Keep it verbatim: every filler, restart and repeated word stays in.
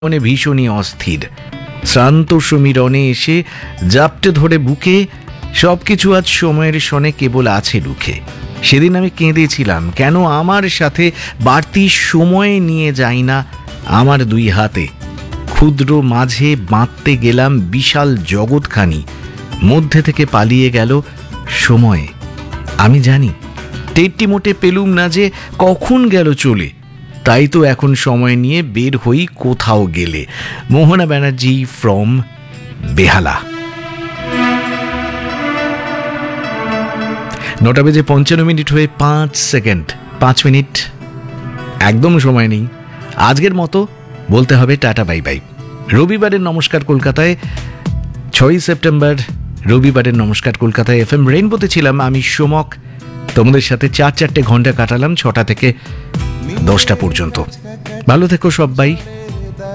মনে ভীষণই অস্থির। শ্রান্ত সমীরণে এসে জাপটে ধরে বুকে সবকিছু আজ সময়ের সনে কেবল আছে রুখে। সেদিন আমি কেঁদেছিলাম, কেন আমার সাথে বাড়তি সময় নিয়ে যাই না আমার দুই হাতে। ক্ষুদ্র মাঝে বাঁধতে গেলাম বিশাল জগৎখানি, মধ্যে থেকে পালিয়ে গেল সময়ে। আমি জানি টেরটি মোটে পেলুম না যে কখন গেল চলে, তাই তো এখন সময় নিয়ে বের হই কোথাও গেলে। মোহনা ব্যানার্জি ফ্রম বেহালা। নটা বেজে পঞ্চান্ন মিনিট হয়ে পাঁচ সেকেন্ড, পাঁচ মিনিট একদম সময় নেই। আজকের মতো বলতে হবে টাটা বাই বাই। রবিবারের নমস্কার কলকাতায়, ছয়ই সেপ্টেম্বর রবিবারের নমস্কার কলকাতায় এফ এম রেইনবোতে ছিলাম আমি সোমক। তোমাদের সাথে চার চারটে ঘন্টা কাটালাম, ছটা থেকে দশটা পর্যন্ত। ভালো থেকো সবাই।